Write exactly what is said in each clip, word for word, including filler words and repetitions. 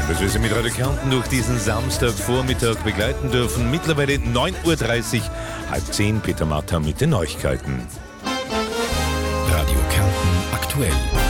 Schön, dass wir Sie mit Radio Kärnten durch diesen Samstagvormittag begleiten dürfen. Mittlerweile neun Uhr dreißig, halb zehn, Peter Matter mit den Neuigkeiten. Radio Kärnten aktuell.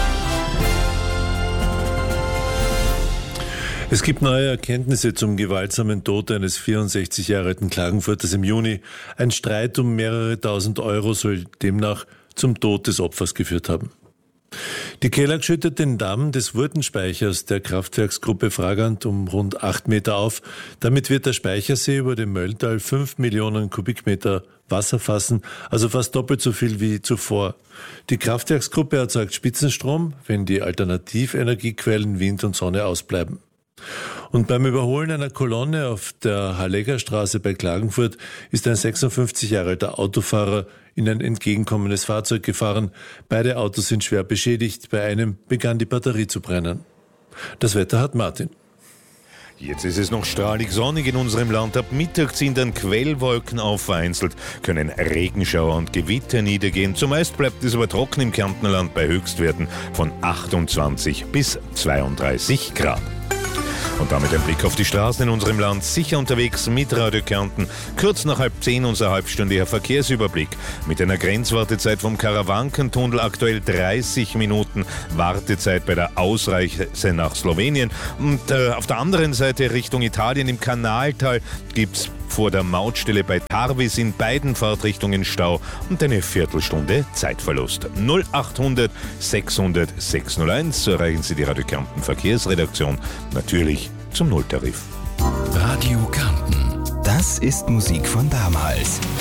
Es gibt neue Erkenntnisse zum gewaltsamen Tod eines vierundsechzig Jahre alten Klagenfurters im Juni. Ein Streit um mehrere tausend Euro soll demnach zum Tod des Opfers geführt haben. Die Kelag schüttet den Damm des Wurtenspeichers der Kraftwerksgruppe Fragant um rund acht Meter auf. Damit wird der Speichersee über dem Mölltal fünf Millionen Kubikmeter Wasser fassen, also fast doppelt so viel wie zuvor. Die Kraftwerksgruppe erzeugt Spitzenstrom, wenn die Alternativenergiequellen Wind und Sonne ausbleiben. Und beim Überholen einer Kolonne auf der Halleggerstraße bei Klagenfurt ist ein sechsundfünfzig Jahre alter Autofahrer in ein entgegenkommendes Fahrzeug gefahren. Beide Autos sind schwer beschädigt. Bei einem begann die Batterie zu brennen. Das Wetter hat Martin. Jetzt ist es noch strahlig sonnig in unserem Land. Ab Mittag ziehen dann Quellwolken auf, vereinzelt können Regenschauer und Gewitter niedergehen. Zumeist bleibt es aber trocken im Kärntner Land bei Höchstwerten von achtundzwanzig bis zweiunddreißig Grad. Und damit ein Blick auf die Straßen in unserem Land. Sicher unterwegs mit Radio Kärnten. Kurz nach halb zehn unser halbstündiger Verkehrsüberblick. Mit einer Grenzwartezeit vom Karawankentunnel aktuell dreißig Minuten Wartezeit bei der Ausreise nach Slowenien. Und äh, auf der anderen Seite Richtung Italien im Kanaltal gibt's vor der Mautstelle bei Tarvis in beiden Fahrtrichtungen Stau und eine Viertelstunde Zeitverlust. null achthundert sechshundert sechshunderteins, so erreichen Sie die Radio Kärnten Verkehrsredaktion, natürlich zum Nulltarif. Radio Kärnten, das ist Musik von damals.